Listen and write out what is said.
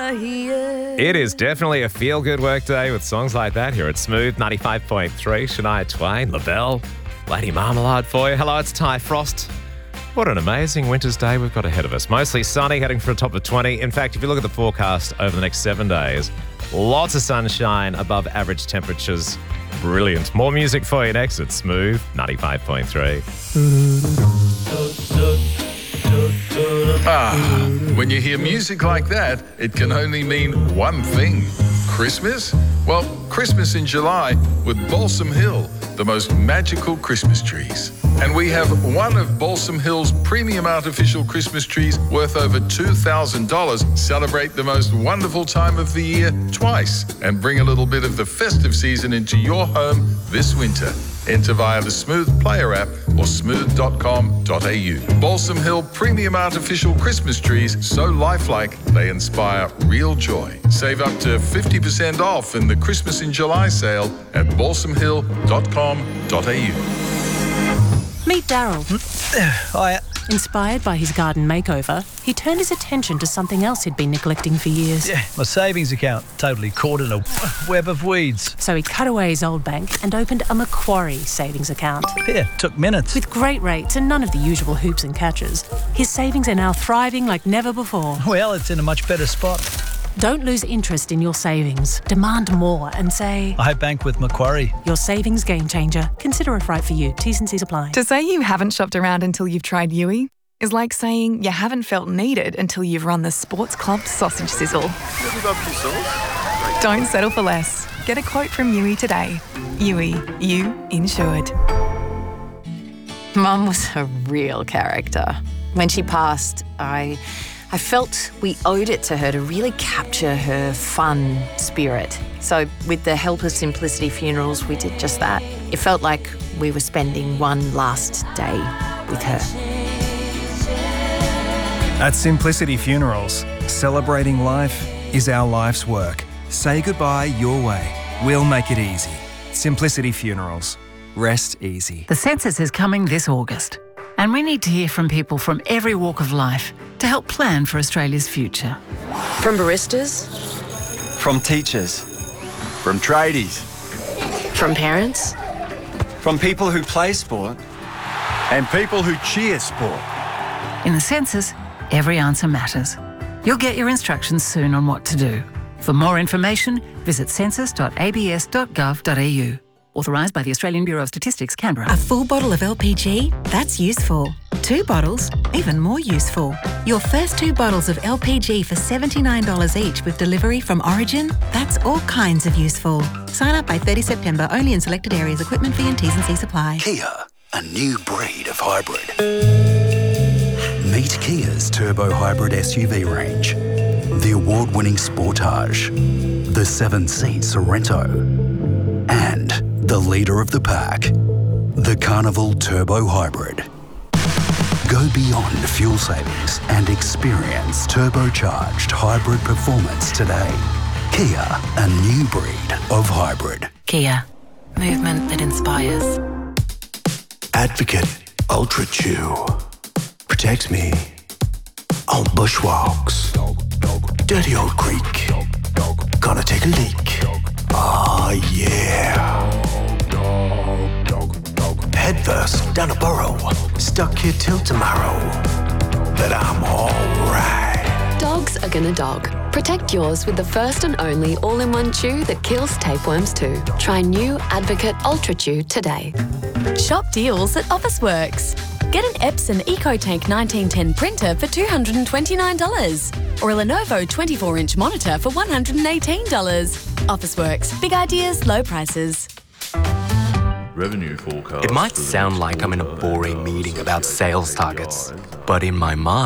It is definitely a feel-good work day with songs like that here at Smooth 95.3. Shania Twain, LaBelle, Lady Marmalade for you. Hello, it's Ty Frost. What an amazing winter's day we've got ahead of us. Mostly sunny, heading for a top of 20. In fact, if you look at the forecast over the next 7 days, lots of sunshine, above average temperatures. Brilliant. More music for you next at Smooth 95.3. When you hear music like that, it can only mean one thing. Christmas? Well, Christmas in July with Balsam Hill, the most magical Christmas trees. And we have one of Balsam Hill's premium artificial Christmas trees worth over $2,000. Celebrate the most wonderful time of the year twice and bring a little bit of the festive season into your home this winter. Enter via the Smooth Player app or smooth.com.au. Balsam Hill premium artificial Christmas trees, so lifelike they inspire real joy. Save up to 50% off in the Christmas in July sale at balsamhill.com.au. Meet Daryl. Hiya. Inspired by his garden makeover, he turned his attention to something else he'd been neglecting for years. Yeah, my savings account, totally caught in a web of weeds. So he cut away his old bank and opened a Macquarie savings account. Yeah, took minutes. With great rates and none of the usual hoops and catches, his savings are now thriving like never before. Well, it's in a much better spot. Don't lose interest in your savings. Demand more and say, I bank with Macquarie. Your savings game changer. Consider it right for you. T's and C's apply. To say you haven't shopped around until you've tried Yui is like saying you haven't felt needed until you've run the Sports Club sausage sizzle. Don't settle for less. Get a quote from Yui today. Yui, you insured. Mum was a real character. When she passed, I felt we owed it to her to really capture her fun spirit. So with the help of Simplicity Funerals, we did just that. It felt like we were spending one last day with her. At Simplicity Funerals, celebrating life is our life's work. Say goodbye your way. We'll make it easy. Simplicity Funerals. Rest easy. The census is coming this August, and we need to hear from people from every walk of life to help plan for Australia's future. From baristas, from teachers, from tradies, from parents, from people who play sport, and people who cheer sport. In the census, every answer matters. You'll get your instructions soon on what to do. For more information, visit census.abs.gov.au. Authorised by the Australian Bureau of Statistics, Canberra. A full bottle of LPG? That's useful. 2 bottles? Even more useful. Your first 2 bottles of LPG for $79 each with delivery from Origin? That's all kinds of useful. Sign up by 30 September, only in selected areas. Equipment fee and T's and C's apply. Kia, a new breed of hybrid. Meet Kia's Turbo Hybrid SUV range. The award-winning Sportage, the 7-seat Sorento, and the leader of the pack, the Carnival Turbo Hybrid. Go beyond fuel savings and experience turbocharged hybrid performance today. Kia, a new breed of hybrid. Kia, movement that inspires. Advocate Ultra Chew protects me on bushwalks. Dirty old creek. Gonna take a leak. Oh yeah. Head first down a burrow. Stuck here till tomorrow. But I'm alright. Dogs are gonna dog. Protect yours with the first and only all-in-one chew that kills tapeworms too. Try new Advocate Ultra Chew today. Shop deals at Officeworks. Get an Epson EcoTank 1910 printer for $229 or a Lenovo 24-inch monitor for $118. Officeworks. Big ideas, low prices. Revenue forecast. It might sound like I'm in a boring meeting about sales targets, but in my mind,